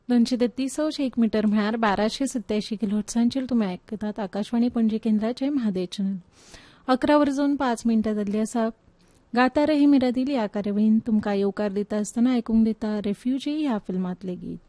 233 एक मीटर म्हळ्यार 1287 किलोहर्ट्झांचेर तुम्ही आयकतात आकाशवाणी पणजी केंद्राचे म्हादय चॅनल. 11:05 जाल्ली आसा. गाता रही मेरा दिल ह्या कार्यावळीन तुमकां येवकार दिता आसतना आयकूंक दिता रेफ्युजी ह्या फिल्मांतलें गीत.